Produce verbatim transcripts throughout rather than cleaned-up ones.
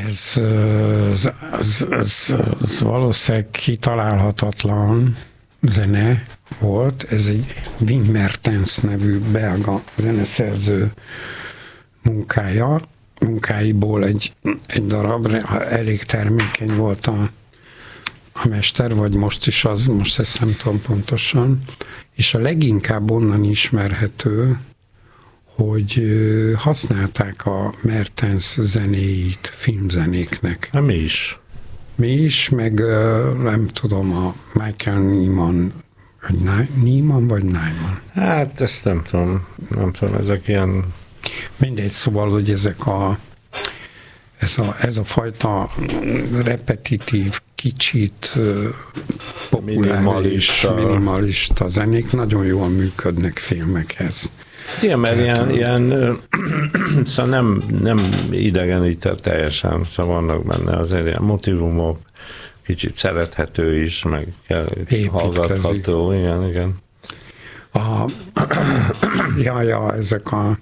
Ez, ez, ez, ez, ez valószínűleg kitalálhatatlan zene volt. Ez egy Wim Mertens nevű belga zeneszerző munkája. Munkáiból egy, egy darab, elég termékeny volt a, a mester, vagy most is az, most ezt nem tudom pontosan, és a leginkább onnan ismerhető, hogy használták a Mertens zenéit filmzenéknek. Hát mi is. Mi is, meg nem tudom, a Michael Nyman, Nyman vagy Nyman? Hát ezt nem tudom, nem tudom, ezek ilyen... Mindegy, szóval, hogy ezek a ez a, ez a fajta repetitív, kicsit populáris, minimalista. minimalista zenék nagyon jól működnek filmekhez. Igen, mert ilyen, ilyen szóval nem, nem idegenített teljesen, szóval vannak benne azért ilyen motivumok, kicsit szerethető is, meg hallgatható, igen, igen. A, ja, ja, ezek a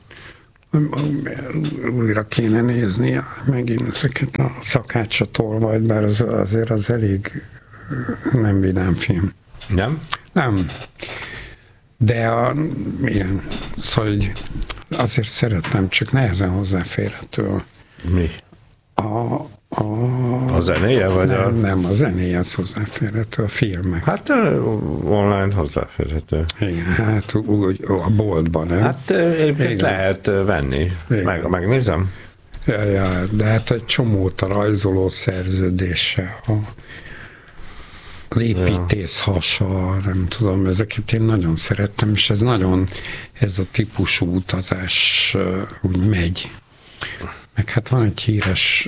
újra kéne nézni megint ezeket a Szakácsa tolvajt, bár az, azért az elég nem vidám film. Nem? Nem. De a, ilyen, szóval hogy azért szeretem, csak nehezen hozzáférhető. Mi? A, a, a zenéje? Vagy nem, a... nem, a zenéje az hozzáférhető, a filmek. Hát online hozzáférhető. Igen, hát úgy a boltban, nem? Hát egyébként lehet venni. Meg, megnézem? Ja, ja, de hát egy csomót a rajzoló szerződése, a az építész hasa, nem tudom, ezeket én nagyon szerettem, és ez nagyon, ez a típusú utazás úgy megy. Meg hát van egy híres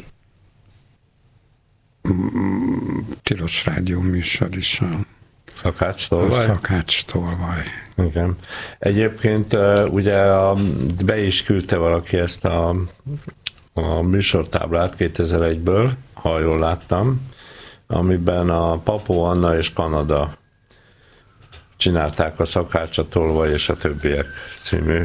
tilos rádió műsor is, a Szakács tolvaj? Szakács tolvaj. Igen. Egyébként ugye a, be is küldte valaki ezt a, a műsortáblát kétezer-egyből, ha jól láttam, amiben a Papua Anna és Kanada csinálták a Szakácsa tolvaj és a többiek című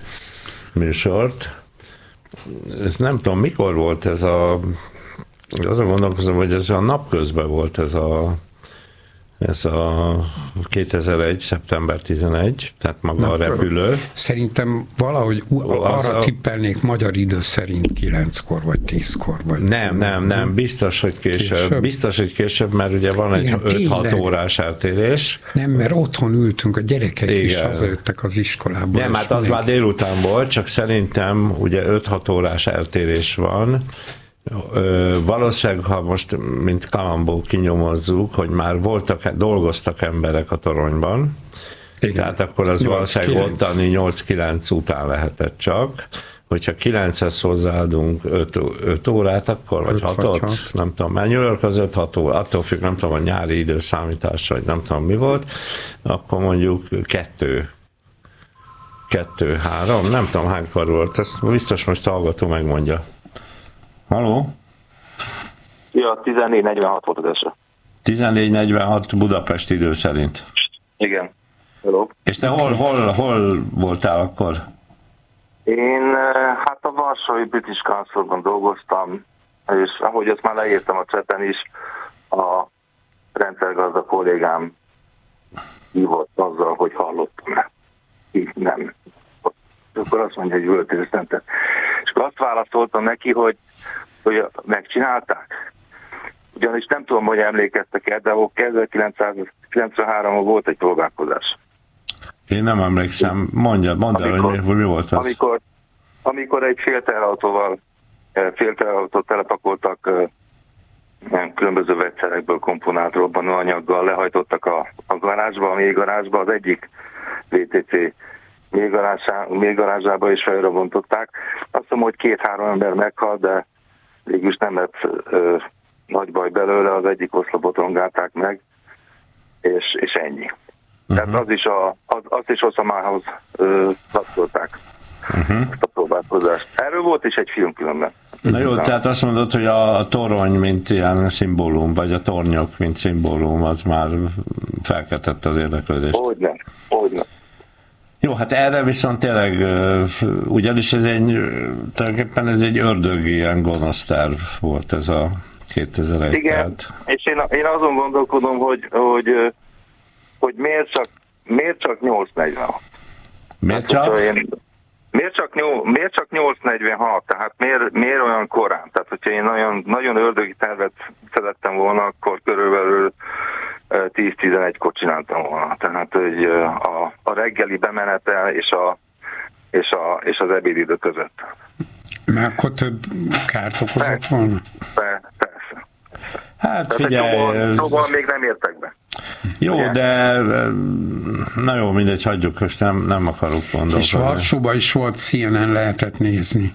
műsort. Ez nem tudom, mikor volt ez a... Azon gondolkozom, hogy ez a napközben volt ez a ez a kétezer-egy. szeptember tizenegy, tehát maga Na, a repülő. Szerintem valahogy arra a... tippelnék magyar idő szerint kilenckor vagy tízkor. Vagy nem, nem, nem, biztos, hogy később. később. Biztos, hogy később, mert ugye van egy öt-hat órás eltérés. Nem, mert otthon ültünk, a gyerekek Igen. is hazajöttek az iskolából. Nem, hát az mindenki... már délután volt, csak szerintem ugye öt-hat órás eltérés van. Ö, valószínűleg, ha most, mint Kalambó kinyomozzuk, hogy már voltak, dolgoztak emberek a toronyban, Igen. tehát akkor az valószínűleg ottani nyolc-kilenc után lehetett csak. Hogyha kilenchez hozzáadunk öt órát, akkor, vagy hatot, nem tudom, mert New York az öt-hat óra, attól függ, nem tudom, a nyári időszámítás, vagy nem tudom mi volt, akkor mondjuk kettő, kettő, három, nem tudom hánykor volt, ezt biztos most hallgató megmondja. Halló? Ja, tizennégy negyvenhat volt az eső. tizennégy negyvenhat Budapest idő szerint. Igen. Hello. És te hol, hol, hol voltál akkor? Én hát a Varsói British Councilban dolgoztam, és ahogy azt már leírtam a cseten is, a rendszergazda kollégám hívott azzal, hogy hallottam-e. Így nem. Akkor azt mondja, hogy öltőztente. És akkor azt válaszoltam neki, hogy hogy megcsinálták. Ugyanis nem tudom, hogy emlékeztek-e, de ezerkilencszázkilencvenháromban volt egy próbálkozás. Én nem emlékszem. Mondja, mondd el, hogy mi, mi volt az. Amikor, amikor egy félteherautóval, félteherautót telepakoltak különböző vegyszerekből komponált robbanóanyaggal, lehajtottak a, a garázsba, a mély garázsba, az egyik vé té cé mély garázsába is felrobontották. Azt mondom, hogy két-három ember meghalt, de végülis nem lett ö, nagy baj belőle, az egyik oszlopot rongálták meg, és, és ennyi. Uh-huh. Tehát az is a, az, azt is Oszamához kapcsolták uh-huh. a próbálkozást. Erről volt is egy film különben. Na jó, tehát azt mondod, hogy a, a torony, mint ilyen szimbólum, vagy a tornyok, mint szimbólum, az már felkeltette az érdeklődést. Hogyne, hogyne. Jó, Jó, hát erre viszont tényleg, ugyanis ez egy, tulajdonképpen ez egy ördögi ilyen gonosz terv volt ez a kétezer-egy. Igen, tehát. És én, én azon gondolkodom, hogy, hogy, hogy miért csak, miért csak nyolc negyvenhat. Miért csak? Hát, én, miért csak, miért csak nyolc negyvenhat? Tehát miért, miért olyan korán? Tehát, hogyha én nagyon, nagyon ördögi tervet szerettem volna, akkor körülbelül tíz-tizenegykor csináltam volna. Tehát, hogy a, a reggeli bemenetel és, a, és, a, és az ebédidő között. Mert akkor több kárt okozott volna? Persze. persze. Hát figyelj... Szóval még nem értek be. Jó, ugye? De na jó, mindegy, hagyjuk, most nem, nem akarok gondolkodni. És Varsóban is volt C N N, lehetett nézni.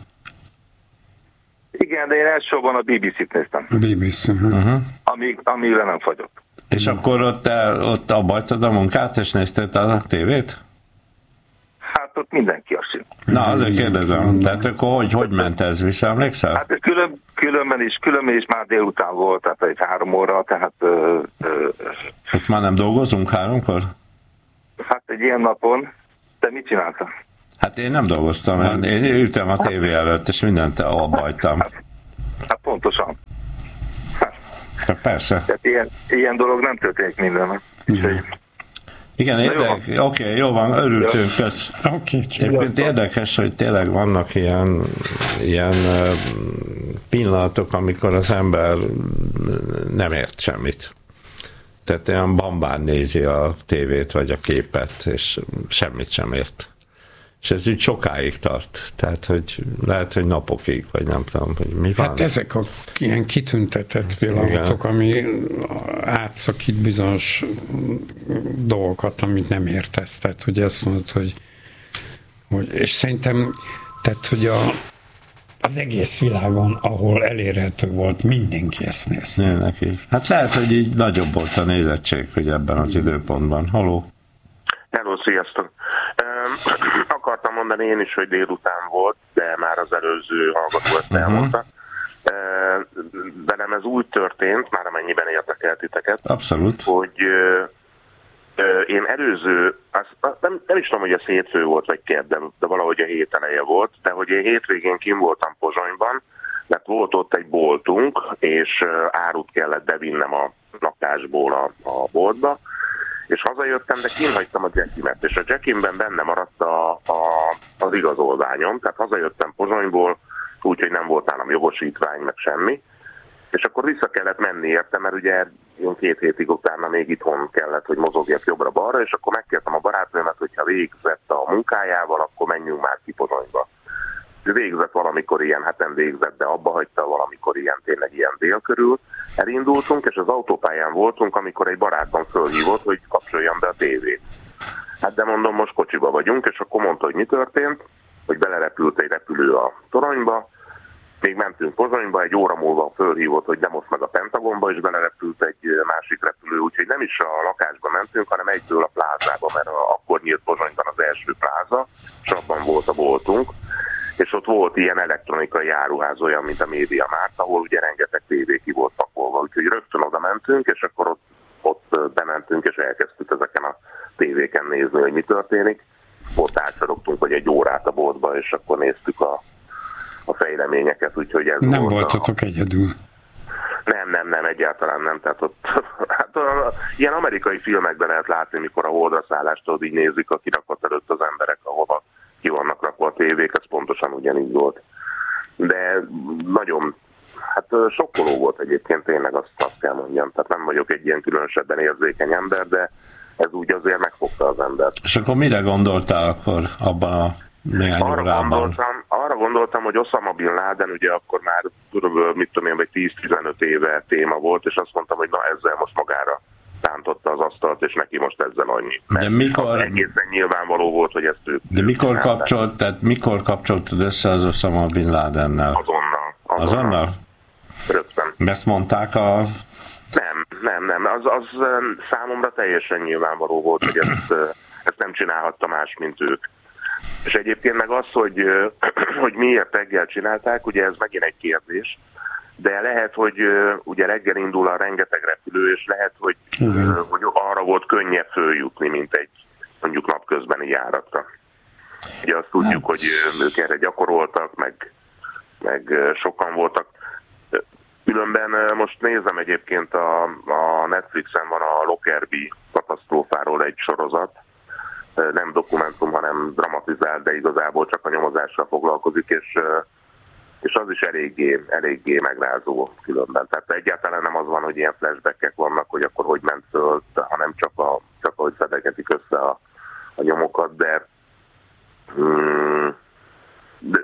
Igen, de én elsősorban a bé bé cét néztem. A bé bé cé. Uh-huh. Amíg, amíg le nem fagyott. És hmm. akkor ott, ott abba hagytad a munkát, és nézted a tévét? Hát ott mindenki a sír. Na, azért kérdezem. Tehát akkor hogy, hogy ment ez? Visszaemlékszel? Hát külön, különben is, különben is már délután volt, tehát egy három óra, tehát... Ö, ö, Ott már nem dolgozunk háromkor? Hát egy ilyen napon, te mit csináltál? Hát én nem dolgoztam, én, én ültem a tévé előtt, és mindent abba hagytam. Hát, hát pontosan. Hát persze. Tehát ilyen, ilyen dolog nem történik minden. Igen, Igen érdekes. Oké, okay, jó van, örültünk, kösz. Okay, Egyébként érdekes, hogy tényleg vannak ilyen, ilyen pillanatok, amikor az ember nem ért semmit. Tehát olyan bambán nézi a tévét, vagy a képet, és semmit sem ért. És ez úgy sokáig tart. Tehát, hogy lehet, hogy napokig, vagy nem tudom, hogy mi van. Hát ezek a ilyen kitüntetett pillanatok, ami átszakít bizonyos dolgokat, amit nem értesz. Tehát, hogy azt mondod, hogy, hogy és szerintem, tehát, hogy a, az egész világon, ahol elérhető volt, mindenki ezt nézte. Neki. Hát lehet, hogy így nagyobb volt a nézettség, hogy ebben az időpontban. Haló? Hello, sziasztok! Um, akartam mondani én is, hogy délután volt, de már az előző hallgató ezt elmondta. Uh-huh. Uh, velem ez úgy történt, már amennyiben érdekel titeket, abszolút, hogy uh, uh, én előző, az, nem, nem is tudom, hogy ez hétfő volt, vagy kedd, de, de valahogy a hét eleje volt, de hogy én hétvégén kim voltam Pozsonyban, mert volt ott egy boltunk, és uh, árut kellett bevinnem a lakásból a, a boltba, és hazajöttem, de kínhagytam a jackimet, és a jackimben benne maradt a, a, az igazolványom, tehát hazajöttem Pozsonyból, úgyhogy nem volt nálam jogosítvány, meg semmi, és akkor vissza kellett menni érte, mert ugye én két hétig utána még itthon kellett, hogy mozogjak jobbra-balra, és akkor megkértem a barátomat, hogyha végzett a munkájával, akkor menjünk már ki Pozsonyba. Ő végzett valamikor ilyen, hát nem végzett, de abba hagyta valamikor ilyen, tényleg ilyen dél körül. Elindultunk, és az autópályán voltunk, amikor egy barátom fölhívott, hogy kapcsoljam be a tévét. Hát de mondom, most kocsiba vagyunk, és akkor mondta, hogy mi történt, hogy belerepült egy repülő a toronyba, még mentünk Pozsonyba, egy óra múlva fölhívott, hogy de most meg a Pentagonba is belerepült egy másik repülő, úgyhogy nem is a lakásba mentünk, hanem egyből a plázába, mert akkor nyílt Pozsonyban az első pláza, és abban volt a boltunk. És ott volt ilyen elektronikai áruház, olyan, mint a MediaMarkt, ahol ugye rengeteg tévé ki volt pakolva. Úgyhogy rögtön oda mentünk, és akkor ott, ott bementünk, és elkezdtük ezeken a tévéken nézni, hogy mi történik. Ott átsorogtunk, hogy egy órát a boltba, és akkor néztük a, a fejleményeket, úgyhogy ez nem volt voltatok a... egyedül. Nem, nem, nem, egyáltalán nem. Tehát ott, hát a, ilyen amerikai filmekben lehet látni, mikor a holdra szállástól így nézik a kirakat előtt az emberek, ahova ki vannak rakva a tévék, ez pontosan ugyanígy volt. De nagyon, hát sokkoló volt egyébként, tényleg azt, azt kell mondjam. Tehát nem vagyok egy ilyen különösebben érzékeny ember, de ez úgy azért megfogta az embert. És akkor mire gondoltál akkor abban a néhány arra órában? Gondoltam, arra gondoltam, hogy Osama Bin Laden ugye akkor már körülbelül, mit tudom én, vagy tíz-tizenöt éve téma volt, és azt mondtam, hogy na ezzel most magára tántotta az asztalt, és neki most ezzel annyi. De mikor... Egészen nyilvánvaló volt, hogy ezt ők... De mikor kapcsolt, tehát mikor kapcsoltad össze az Osama Bin Ladennel? Azonnal. Azonnal? azonnal? Rögtön. Ezt mondták a... Nem, nem, nem. Az, az számomra teljesen nyilvánvaló volt, hogy ezt, ezt nem csinálhatta más, mint ők. És egyébként meg az, hogy, hogy miért reggel csinálták, ugye ez megint egy kérdés, de lehet, hogy ugye reggel indul a rengeteg repülő, és lehet, hogy, uh-huh. hogy arra volt könnyebb följutni, mint egy mondjuk napközbeni járatra. Ugye azt tudjuk, hogy ők erre gyakoroltak, meg, meg sokan voltak. Különben most nézem egyébként a, a Netflixen van a Lockerbie katasztrófáról egy sorozat, nem dokumentum, hanem dramatizált, de igazából csak a nyomozással foglalkozik, és, és az is eléggé, eléggé megrázó különben. Tehát egyáltalán nem az van, hogy ilyen flashbackek vannak, hogy akkor hogy ment föl, hanem csak, a, csak hogy szedegetik össze a, a nyomokat, de, de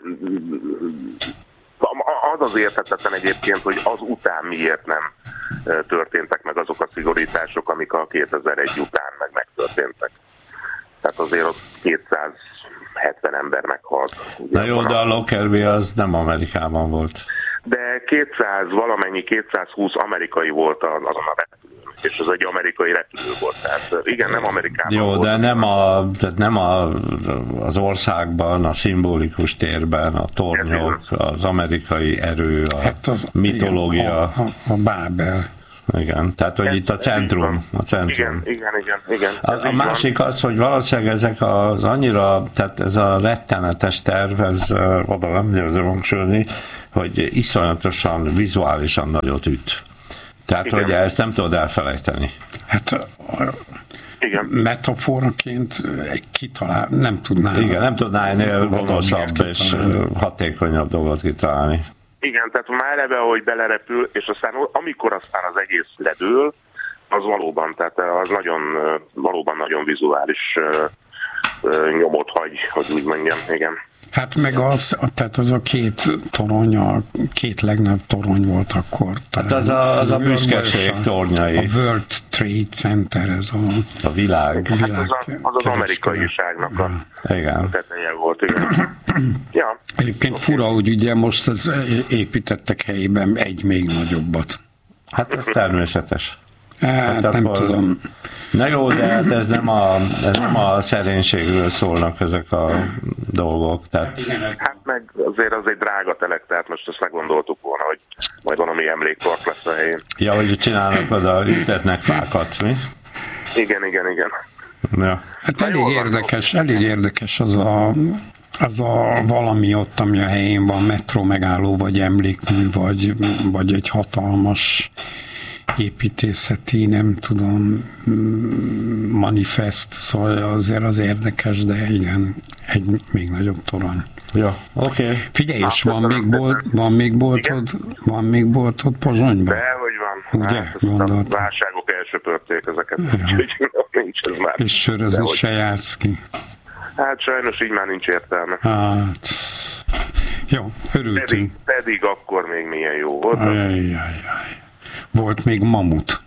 az az érthetetlen egyébként, hogy az után miért nem történtek meg azok a szigorítások, amik a kétezer-egy után meg megtörténtek. Tehát azért ott kétszázhetven ember meghalt. Na jó, de a Lockerbie az nem Amerikában volt. De kétszáz valamennyi, kétszázhúsz amerikai volt azon a repülőn, és az egy amerikai repülő volt. Tehát igen, nem Amerikában jó, volt. de nem, a, tehát nem a, az országban, a szimbolikus térben, a tornyok, az amerikai erő, a hát az, mitológia. Igen, a, a, a Bábel. Igen, tehát hogy ez, itt a centrum. A centrum. Igen, igen, igen. igen. A, a másik van. Az, hogy valószínűleg ezek az annyira, tehát ez a rettenetes terv, ez oda nem győzöm hangsúlyozni, hogy iszonyatosan, vizuálisan nagyot üt. Tehát, igen. Hogy ezt nem tudod elfelejteni. Hát igen. Metaforaként kitalál, nem tudnál. Igen, nem tudnál ennél gonoszabb és hatékonyabb dolgot kitalálni. Igen, tehát már eleve, ahogy belerepül, és aztán amikor aztán az egész ledől, az valóban, tehát az nagyon, valóban nagyon vizuális nyomot hagy, hogy úgy mondjam, igen. Hát meg az, tehát az a két torony, a két legnagyobb torony volt akkor. Hát az a, az a büszkeség tornyai. A World Trade Center, ez a, a világ. Hát az, a, az az amerikaiságnak a, a teteje volt, igen. Ja. Egyébként fura, hogy ugye most ez építettek helyében egy még nagyobbat. Hát ez természetes. Hát, hát nem akkor... tudom. Na jó, de hát ez nem a, ez nem a szerénységről szólnak ezek a dolgok. Tehát... Hát meg azért az egy drága telek, tehát most ezt meggondoltuk volna, hogy majd valami emlékpark lesz a helyén. Ja, hogy csinálnak oda, ültetnek fákat, mi? Igen, igen, igen. Ja. Hát elég érdekes, elég érdekes az a, az a valami ott, ami a helyén van, metró megálló, vagy emlékmű, vagy, vagy egy hatalmas építészeti, nem tudom, manifest, szóval azért az érdekes, de igen, egy még nagyobb torony. Ja, oké. Okay. Figyelj, és van még, bolt, van még boltod, van még boltod Pozsonyban? Dehogy van. Ugye, hát, gondoltam. A válságok elsöpörték ezeket, ja. Úgyhogy nincs ez már. És sörözni se jársz ki? Hát sajnos így már nincs értelme. Hát, jó, örültünk. Pedig, pedig akkor még milyen jó volt. Ajajajaj. Volt még mamut?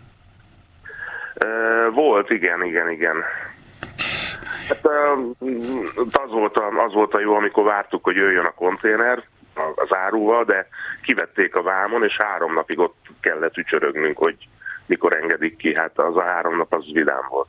Uh, volt, igen, igen, igen. Hát, uh, az, volt a, az volt a jó, amikor vártuk, hogy jöjjön a konténer az áruval, de kivették a vámon, és három napig ott kellett ücsörögnünk, hogy mikor engedik ki. Hát az a három nap az vidám volt.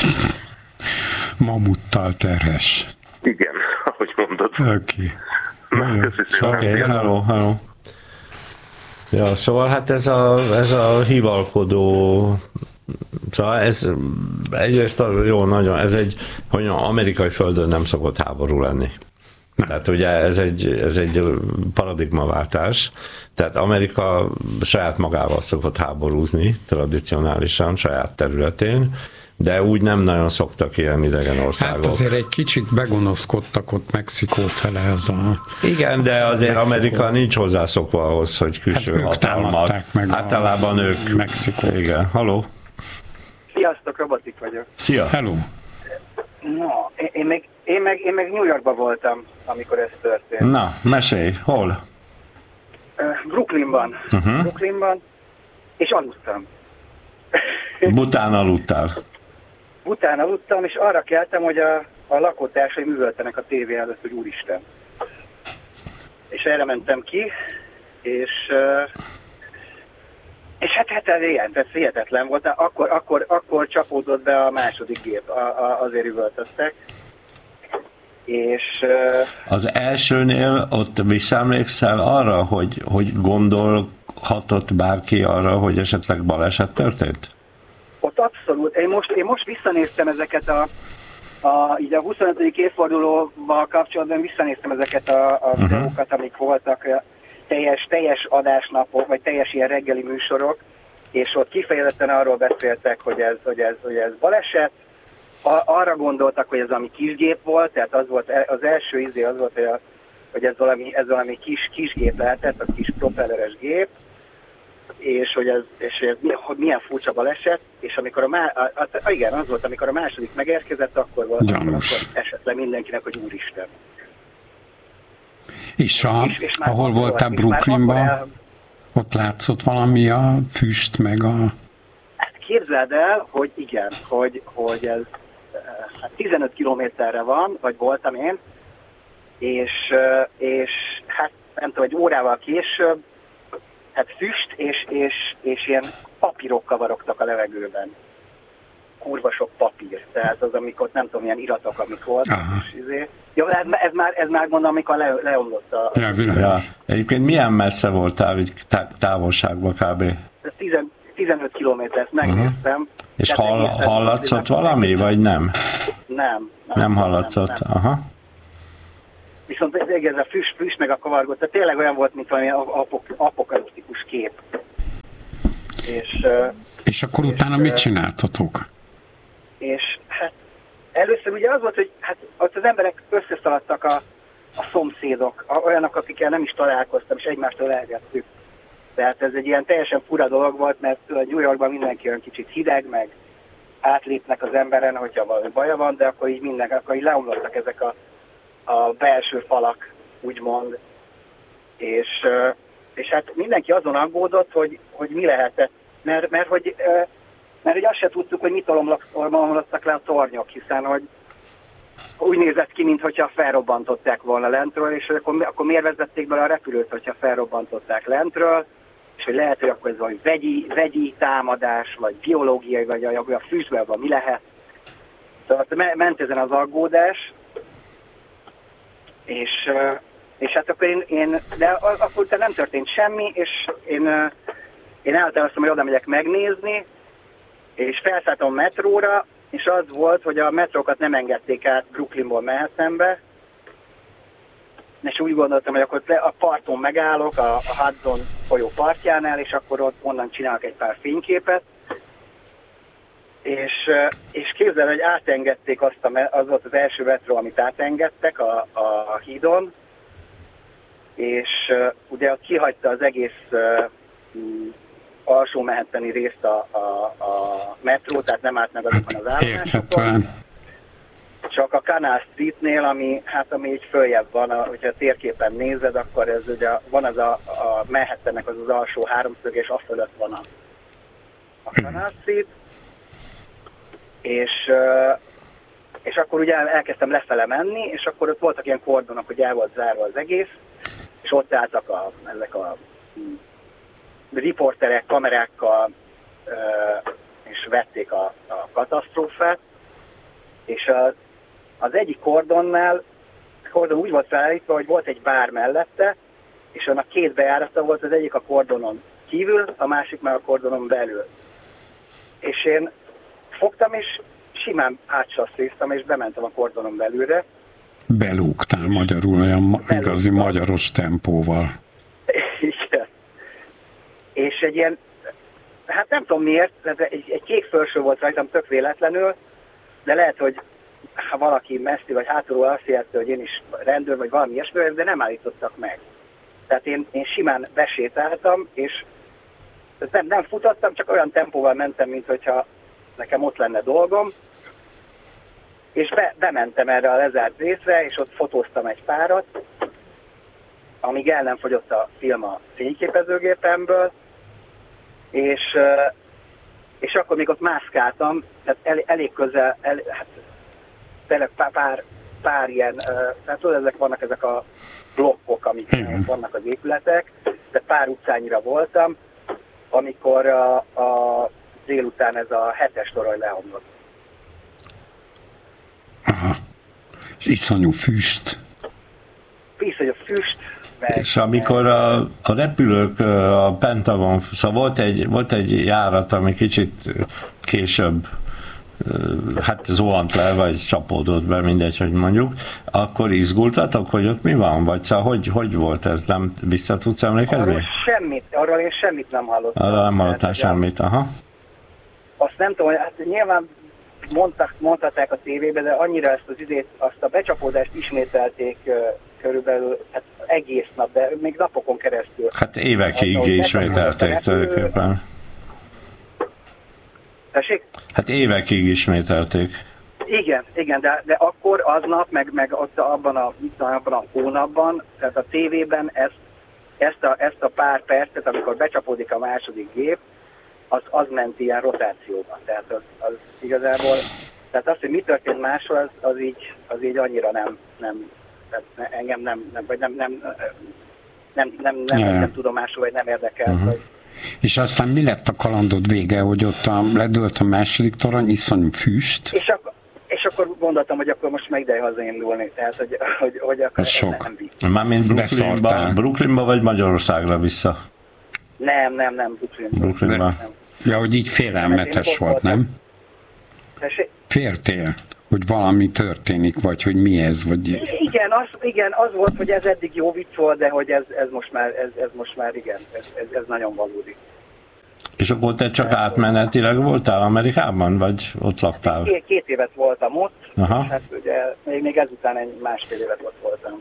Mamuttal terhes. Igen, ahogy mondod. Oké. Okay. Oké, hello, hello. Ja, szóval hát ez a, ez a hivalkodó, szóval ez egyrészt a, jó, nagyon, ez egy, hogy amerikai földön nem szokott háború lenni. Nem. Tehát ugye ez egy, ez egy paradigmaváltás, tehát Amerika saját magával szokott háborúzni, tradicionálisan, saját területén, de úgy nem nagyon szoktak ilyen idegen országok. Hát azért egy kicsit begonoszkodtak ott Mexikó fele ez a... Igen, de azért Mexikó. Amerika nincs hozzászokva ahhoz, hogy külső hát hatalmak. Meg általában ők... Mexikót. Igen, halló? Sziasztok, Robotik vagyok. Szia! Hello! No, én, én, meg, én, meg, én meg New Yorkban voltam, amikor ez történt. Na, mesélj, hol? Uh, Brooklynban. Uh-huh. Brooklynban, és aludtam. Bután aludtál? Bután aludtam, és arra keltem, hogy a, a lakótársai művöltenek a tévé előtt, hogy úristen. És erre mentem ki, és, és hát, hát ez ilyen, ez hihetetlen volt. Akkor, akkor, akkor csapódott be a második gép, a, a, azért üvöltöttek. És, az elsőnél ott visszaemlékszel arra, hogy, hogy gondolhatott bárki arra, hogy esetleg baleset történt? Ott abszolút. Én most, én most visszanéztem ezeket a, A, így a huszonötödik évfordulóval kapcsolatban visszanéztem ezeket a, a uh-huh. dolgokat, amik voltak, teljes, teljes adásnapok, vagy teljes ilyen reggeli műsorok, és ott kifejezetten arról beszéltek, hogy ez, hogy ez, hogy ez baleset. A, arra gondoltak, hogy ez valami kisgép volt, tehát az volt az első izé, az volt, hogy, a, hogy ez valami, ez valami kis, kisgép lehetett, a kis propelleres gép, és hogy ez, és ez hogy milyen furcsa baleset, és amikor a, má, a, a, a igen, az volt, amikor a második megérkezett, akkor volt, akkor esett le mindenkinek, hogy úristen. És, a, és, és ahol voltál Brooklynban, el... ott látszott valami a füst, meg a... Hát képzeld el, hogy igen, hogy, hogy ez hát tizenöt kilométerre van, vagy voltam én, és, és hát nem tudom, egy órával később, hát füst és, és, és ilyen papírok kavarogtak a levegőben. Kurva sok papír. Tehát az, amikor nem tudom, ilyen iratok, amik voltak. Izé. Jó, ez, ez, már, ez már mondom, amikor le, leomlott a... Ja, ja. Egyébként milyen messze voltál, távolságban kb? tizenöt kilométert megnéztem. Uh-huh. És hall, hallatszott valami, vagy nem? Nem. Nem, nem hallatszott, nem, nem. Aha. Viszont ez, ez a füst, füst meg a kavargott, tehát tényleg olyan volt, mint valami apok, apokaliptikus kép. És, és akkor és, utána mit csináltatok? És hát először ugye az volt, hogy hát ott az emberek összeszaladtak a, a szomszédok, a, olyanok, akikkel nem is találkoztam, és egymástól elgettük. Tehát ez egy ilyen teljesen fura dolog volt, mert New Yorkban mindenki olyan kicsit hideg, meg átlépnek az emberen, hogyha valami baja van, de akkor így minden, akkor így leomlottak ezek a, a belső falak, úgymond. És, és hát mindenki azon aggódott, hogy, hogy mi lehetett, mert, mert hogy mert hogy azt se tudtuk, hogy mit omlottak le a tornyok, hiszen hogy úgy nézett ki, mintha felrobbantották volna lentről, és akkor, akkor miért vezették bele a repülőt, hogyha felrobbantották lentről, és hogy lehet, hogy akkor ez valami vegyi, vegyi támadás, vagy biológiai, vagy a, a füstben mi lehet. Szóval ment ezen az aggódás, és, és hát akkor én, én de akkor nem történt semmi, és én, én elhatároztam, hogy oda megyek megnézni, és felszálltam a metróra, és az volt, hogy a metrókat nem engedték át Brooklynból Manhattanbe, és úgy gondoltam, hogy akkor a parton megállok, a, a Hudson folyó partjánál, és akkor ott onnan csinálok egy pár fényképet, és, és képzeld, hogy átengedték azt, a, az volt az első metró, amit átengedtek a, a hídon, és ugye ott kihagyta az egész alsó Manhattani részt a, a, a metró, tehát nem állt meg azokon az állomásokon. Csak a Canal Streetnél, ami, hát, ami így följebb van, a, hogyha a térképen nézed, akkor ez ugye van az a, a Manhattannek az az alsó háromszög, és a fölött van a, a Canal Street. És, és akkor ugye elkezdtem lefele menni, és akkor ott voltak ilyen kordonok, hogy el volt zárva az egész, és ott álltak a, ezek a riporterek kamerákkal, és vették a, a katasztrófát, és az, az egyik kordonnál, a kordon úgy volt felállítva, hogy volt egy bár mellette, és annak két bejárata volt, az egyik a kordonon kívül, a másik meg a kordonon belül. És én fogtam, és simán átsasszéztam, és bementem a kordonon belülre. Belúgtál magyarul, olyan Belúgtam. Igazi magyaros tempóval. Igen. És egy ilyen, hát nem tudom miért, egy, egy kék felső volt rajtam tök véletlenül, de lehet, hogy ha valaki meszti, vagy hátulról azt jelenti, hogy én is rendőr, vagy valami ilyesmi, de nem állítottak meg. Tehát én, én simán besétáltam, és nem, nem futottam, csak olyan tempóval mentem, mint hogyha nekem ott lenne dolgom, és be, bementem erre a lezárt részre, és ott fotóztam egy párat, amíg el nem fogyott a film a fényképezőgépemből, és, és akkor még ott mászkáltam, tehát el, elég közel, el, hát tényleg pár, pár, pár ilyen, tehát tudod, ezek vannak ezek a blokkok, amik mm. vannak az épületek, de pár utcányira voltam, amikor a, a délután ez a hetes torony leomlott. Aha. És iszonyú füst. Iszonyú füst. Meg, és amikor a, a repülők, a Pentagon, szóval volt egy, volt egy járat, ami kicsit később hát zuhant le, vagy csapódott be, mindegy, hogy mondjuk, akkor izgultatok, hogy ott mi van? Vagy szóval hogy, hogy volt ez? Nem vissza tudsz emlékezni? Arról semmit, arról én semmit nem hallottam. Arról nem hallottál semmit, aha. Azt nem tudom, hát nyilván mondtak, mondhatták a tévébe, de annyira ezt az idét, azt a becsapódást ismételték uh, körülbelül hát egész nap, de még napokon keresztül. Hát évekig hát, ismételték tulajdonképpen. Tessék? Hát évekig ismételték. Igen, igen, de, de akkor aznap, meg, meg ott abban a, abban a hónapban, tehát a tévében ezt, ezt, a, ezt a pár percet, amikor becsapódik a második gép, az, az ment ilyen rotációban. Tehát az, az igazából, tehát az, hogy mi történt máshol, az, az, így, az így annyira nem, nem tehát engem nem, nem, vagy nem, nem, nem, nem, nem, nem, nem tudomásul, vagy nem érdekel. Uh-huh. Vagy... És aztán mi lett a kalandod vége, hogy ott a, ledőlt a második torony, iszonyú füst? És akkor, és akkor gondoltam, hogy akkor most meg ide hazaindulni, tehát hogy, hogy, hogy akkor sok. nem Mármint Brooklynba, Brooklynba vagy Magyarországra vissza? Nem, nem, nem, Brooklynba. Brooklynba. Nem. Ja, hogy így félelmetes volt, nem? Tessék? Féltél, hogy valami történik, vagy hogy mi ez, vagy... Igen, az, igen, az volt, hogy ez eddig jó vicc volt, de hogy ez, ez, most, már, ez, ez most már igen, ez, ez, ez nagyon valódi. És akkor te csak átmenetileg voltál Amerikában, vagy ott laktál? Két, két évet voltam ott, aha. És hát ugye még, még ezután egy másfél évet ott voltam.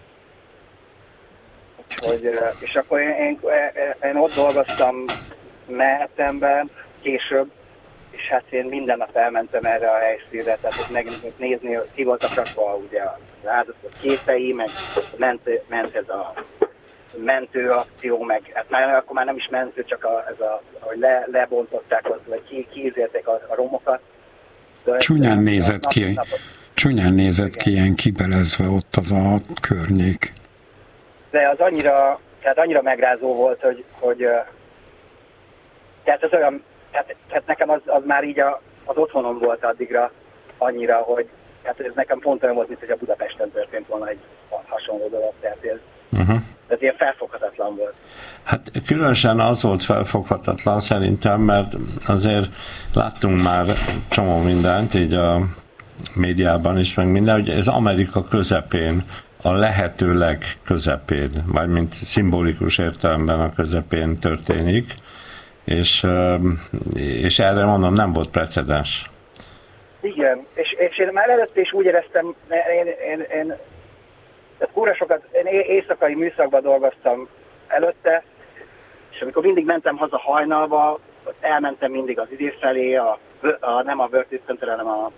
Úgyhogy, és akkor én, én, én ott dolgoztam Manhattanben később, és hát én minden nap elmentem erre a helyszínre, tehát ott megnézni, ki voltak rakva ugye az áldozatok képei, meg ment, ment ez a mentőakció, meg hát már, akkor már nem is mentő, csak a, ez a, hogy le, lebontották ott, vagy ki, kiízélték a, a romokat. De csúnyán nézett nap, ki, napot, csúnyán nézett igen. ki ilyen kibelezve ott az a környék. De az annyira, tehát annyira megrázó volt, hogy, hogy tehát ez olyan, tehát, tehát nekem az, az már így a, az otthonom volt addigra annyira, hogy hát ez nekem pont olyan volt, mint hogy a Budapesten történt volna egy hasonló dolog, tehát ez, uh-huh. ez ilyen felfoghatatlan volt. Hát különösen az volt felfoghatatlan szerintem, mert azért láttunk már csomó mindent, így a médiában is, meg minden, hogy ez Amerika közepén, a lehető legközepén, vagy mint szimbolikus értelemben a közepén történik, és, és erre mondom, nem volt precedens. Igen, és, és én már előtt is úgy éreztem, én, én, én tehát kúra sokat, én éjszakai műszakban dolgoztam előtte, és amikor mindig mentem haza hajnalba, elmentem mindig az idés felé, a, a, nem a World Trade Center, hanem a,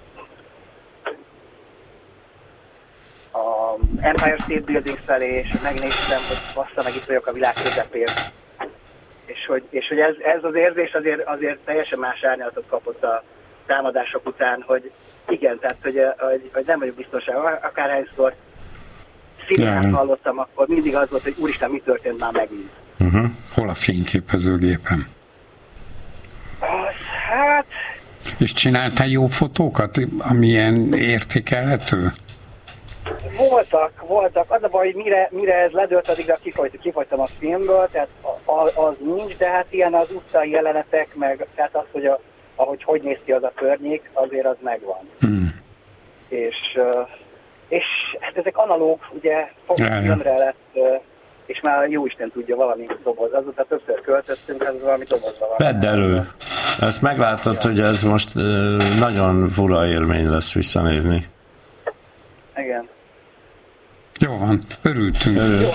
a Empire State Building felé, és megnéztem, hogy bassza meg, itt vagyok a világ közepén. És hogy, és hogy ez, ez az érzés azért, azért teljesen más árnyalatot kapott a támadások után, hogy igen, tehát hogy, hogy, hogy nem vagyok biztonságban, akárhányszor színát hallottam, akkor mindig az volt, hogy úristen, mi történt már megint. Uh-huh. Hol a fényképezőgépem? Az, hát... És csináltál jó fotókat, amilyen értékelhető? Voltak, voltak. Az a baj, hogy mire, mire ez ledőlt, addigra kifolyt, kifolytam a filmből, tehát az nincs, de hát ilyen az utcai jelenetek, meg tehát az, hogy a, ahogy hogy néz ki az a környék, azért az megvan. Mm. És, és hát ezek analóg, ugye, filmre lett, és már jóisten tudja valami doboz. Azóta többször költöztünk, ez valami dobozba van. Vedd elő! Ezt meglátod, ja. hogy ez most nagyon fura élmény lesz visszanézni. Igen. Jó van, örültünk. Örül.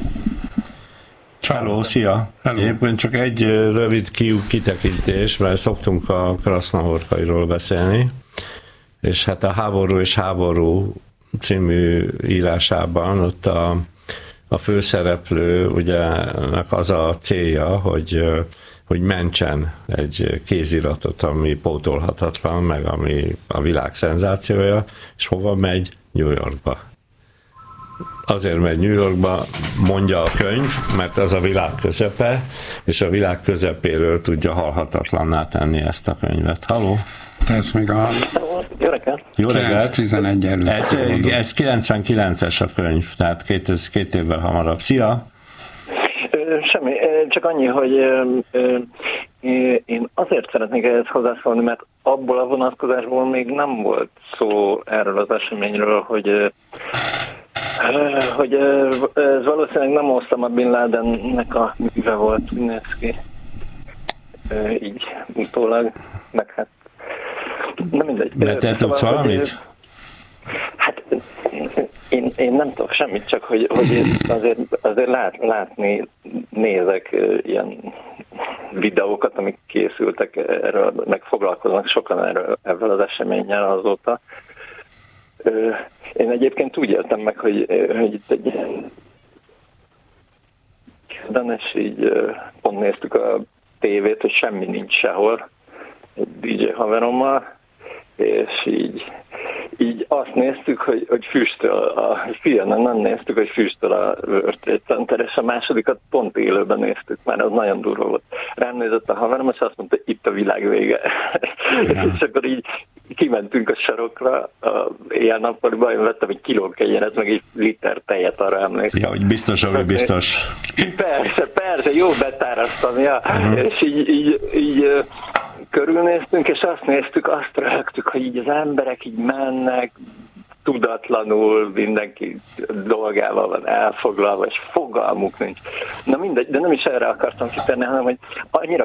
Hello, szia! Hello. Éppen csak egy rövid kitekintés, mert szoktunk a Krasznahorkairól beszélni, és hát a Háború és háború című írásában ott a, a főszereplő ugye az a célja, hogy, hogy mentsen egy kéziratot, ami pótolhatatlan, meg ami a világ szenzációja, és hova megy? New Yorkba. Azért megy New Yorkba, mondja a könyv, mert az a világ közepe, és a világ közepéről tudja halhatatlanná tenni ezt a könyvet. Halló? Ez még a Jó reggelt! Jó reggelt! kilenc tizenegy előtt. Ez, ez kilencvenkilences a könyv, tehát két, két évvel hamarabb. Szia! Semmi, csak annyi, hogy én azért szeretnék ehhez hozzászólni, mert abból a vonatkozásból még nem volt szó erről az eseményről, hogy hogy ez valószínűleg nem Osama Bin Ladennek a műve volt, úgy néz ki. Így utólag, meg hát nem mindegy. De te tudsz valamit? Hát én, én nem tudok semmit, csak hogy, hogy azért, azért lát, látni nézek ilyen videókat, amik készültek erről, meg foglalkoznak sokan erről, ezzel az eseménnyel azóta. Én egyébként úgy éltem meg, hogy, hogy itt egy és így pont néztük a tévét, hogy semmi nincs sehol, egy dé dzsé haverommal, és így, így azt néztük, hogy, hogy füstöl a filmen, nem néztük, hogy füstöl a World Trade Center, és a másodikat pont élőben néztük, már az nagyon durva volt. Rám nézett a haverom, és azt mondta, itt a világ vége. Ja. És akkor így kimentünk a sarokra, a éjjel-nappaliban, én vettem egy kiló kenyeret, meg egy liter tejet, arra emlékszem. Ja, hogy biztos, hogy biztos. Persze, persze, jó betáraztam, ja. Uh-huh. És így, így, így körülnéztünk, és azt néztük, azt röhögtük, hogy így az emberek így mennek, tudatlanul, mindenki dolgával van elfoglalva, és fogalmuk nincs. Na mindegy, de nem is erre akartam kitérni, hanem hogy annyira